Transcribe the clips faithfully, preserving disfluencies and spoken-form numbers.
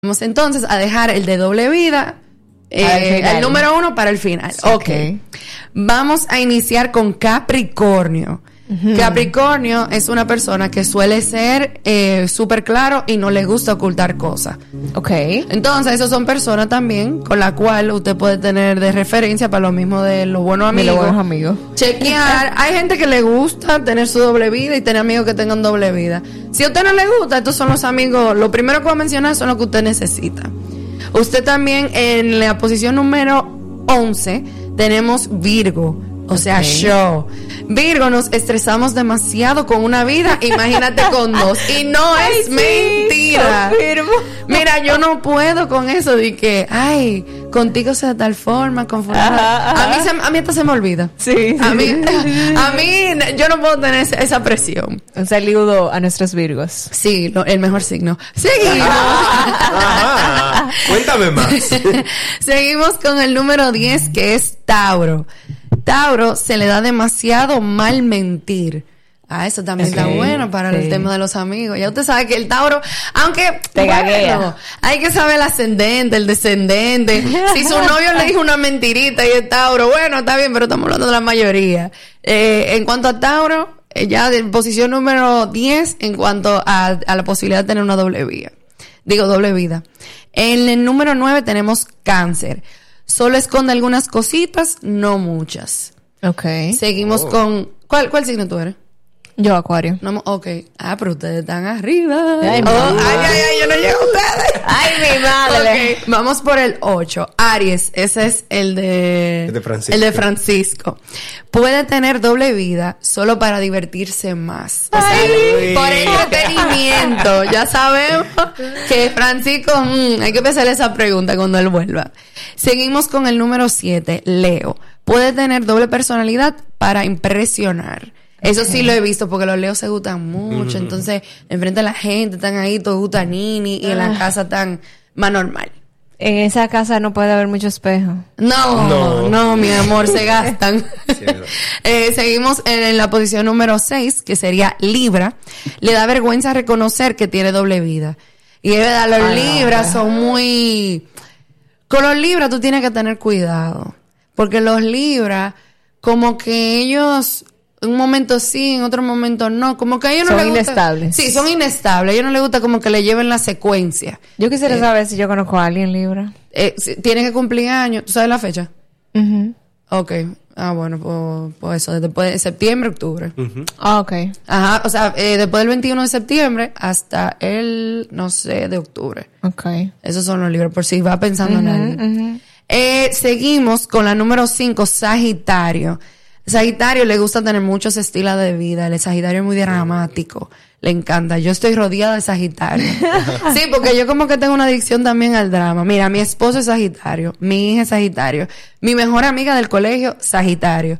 Vamos entonces a dejar el de doble vida, eh, el número uno para el final. Ok. okay. Vamos a iniciar con Capricornio. Uh-huh. Capricornio es una persona que suele ser eh, súper claro y no le gusta ocultar cosas. Ok. Entonces, esas son personas también con la cual usted puede tener de referencia para lo mismo de los buenos amigos. De los buenos amigos. Chequear. Hay gente que le gusta tener su doble vida y tener amigos que tengan doble vida. Si a usted no le gusta, estos son los amigos. Lo primero que voy a mencionar son los que usted necesita. Usted también en la posición número once tenemos Virgo. O sea, okay. Show. Virgo, nos estresamos demasiado con una vida, imagínate con dos. Y no ay, es sí, mentira. Confirmo. Mira, yo no puedo con eso de que, ay, contigo sea de tal forma, con forma. A mí, se, a mí hasta se me olvida. Sí. A mí, a mí, yo no puedo tener esa, esa presión. Un saludo a nuestros Virgos. Sí, lo, el mejor signo. Seguimos. Ajá. Cuéntame más. Seguimos con el número diez, que es Tauro. Tauro se le da demasiado mal mentir. Ah, eso también okay, está bueno para sí. el tema de los amigos. Ya usted sabe que el Tauro, aunque te bueno, gaguea. Hay que saber el ascendente, el descendente. Si su novio le dijo una mentirita y es Tauro, bueno, está bien, pero estamos hablando de la mayoría. Eh, en cuanto a Tauro, eh, ya de posición número diez, en cuanto a, a la posibilidad de tener una doble vida. Digo, doble vida. En el número nueve tenemos Cáncer. Solo esconde algunas cositas, no muchas. Ok. Seguimos oh. con... ¿Cuál, ¿Cuál signo tú eres? Yo, Acuario. No, ok. Ah, pero ustedes están arriba. Ay, oh, ay, ay, ay, yo no llego a ustedes. Ay, mi madre. Okay. Vamos por el ocho. Aries, ese es el de... El de Francisco. El de Francisco. Puede tener doble vida solo para divertirse más. O sea, ay, por entretenimiento. Ya sabemos que Francisco, mmm, hay que empezarle esa pregunta cuando él vuelva. Seguimos con el número siete, Leo. Puede tener doble personalidad para impresionar. Eso sí lo he visto porque los leos se gustan mucho. Mm. Entonces, enfrente a la gente, están ahí, todos gutanini, y en la casa están más normal. En esa casa no puede haber mucho espejo. No, no, no, mi amor, se gastan. Sí, eh, seguimos en, en la posición número seis, que sería Libra. Le da vergüenza reconocer que tiene doble vida. Y es verdad, los Ay, Libras no. son muy... Con los Libras tú tienes que tener cuidado. Porque los Libras, como que ellos... un momento sí, en otro momento no. Como que a ellos no les gusta... Son inestables. Sí, son inestables. A ellos no les gusta como que le lleven la secuencia. Yo quisiera eh, saber si yo conozco a alguien Libra. Eh, si, tiene que cumplir años. ¿Tú sabes la fecha? Uh-huh. Ok. Ah, bueno, pues, pues eso. Después de septiembre, octubre. Uh-huh. Ah, ok. Ajá. O sea, eh, después del veintiuno de septiembre hasta el, no sé, de octubre. Ok. Esos son los libros, por si va pensando uh-huh, en alguien. Uh-huh. Eh, seguimos con la número cinco, Sagitario. Sagitario le gusta tener muchos estilos de vida. El Sagitario es muy dramático. Le encanta. Yo estoy rodeada de Sagitario. Sí, porque yo como que tengo una adicción también al drama. Mira, mi esposo es Sagitario. Mi hija es Sagitario. Mi mejor amiga del colegio, Sagitario.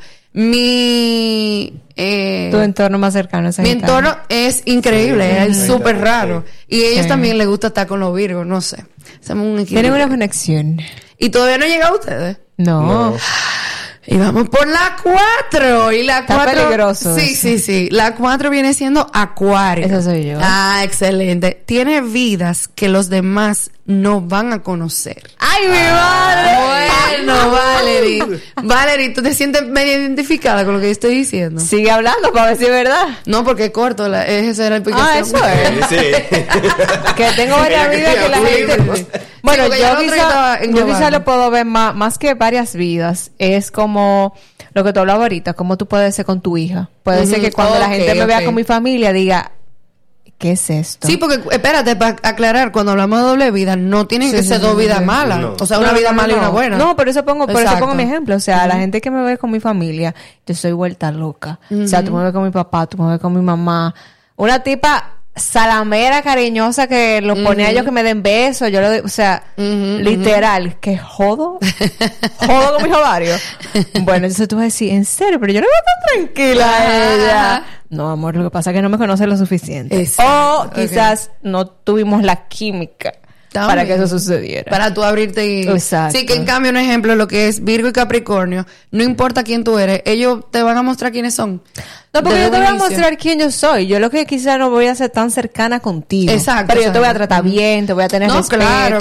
Mi... Eh, tu entorno más cercano es Sagitario. Mi entorno es increíble. Sí, es súper raro. Y a ellos sí. también les gusta estar con los Virgos. No sé. Hacemos un equilibrio. Tienen una conexión. ¿Y todavía no llega a ustedes? No. no. Y vamos por la cuatro. Y la Está cuatro. peligroso. Sí, eso. sí, sí. La cuatro viene siendo Acuario. Esa soy yo. Ah, excelente. Tiene vidas que los demás no van a conocer. ¡Ay, mi madre! Bueno, Valerie. Valerie, ¿tú te sientes medio identificada con lo que yo estoy diciendo? Sigue hablando para ver si es verdad. No, porque es corto. La, ese era el pique. Ah, eso es. Sí. Que tengo varias vidas que la gente... Bueno, sí, yo, quizá, yo quizá lo puedo ver más, más que varias vidas. Es como lo que tú hablabas ahorita, como tú puedes ser con tu hija. Puede uh-huh. ser que cuando okay, la gente me okay. vea con mi familia diga, ¿qué es esto? Sí, porque, espérate, para aclarar, cuando hablamos de doble vida, no tienen sí, que sí, ser sí, dos sí, vidas sí. malas. No. O sea, una no, vida no, mala no. y una buena. No, por eso pongo, por eso pongo mi ejemplo. O sea, uh-huh. la gente que me ve con mi familia, yo soy vuelta loca. Uh-huh. O sea, tú me ves con mi papá, tú me ves con mi mamá. Una tipa... salamera cariñosa que lo ponía uh-huh. yo que me den besos, yo lo, o sea, uh-huh, literal, uh-huh. que jodo, jodo con mis ovarios. Bueno, entonces tú vas a decir, en serio, pero yo no veo tan tranquila a ella. No, amor, lo que pasa es que no me conoce lo suficiente. Exacto. O quizás okay. no tuvimos la química También. Para que eso sucediera. Para tú abrirte y... Exacto. Sí, que en cambio, un ejemplo, lo que es Virgo y Capricornio, no importa quién tú eres, ellos te van a mostrar quiénes son. No, porque yo te voy a mostrar quién yo soy. Yo lo que quizá no voy a ser tan cercana contigo. Exacto. Pero yo exacto. te voy a tratar bien, te voy a tener no, respeto. Claro,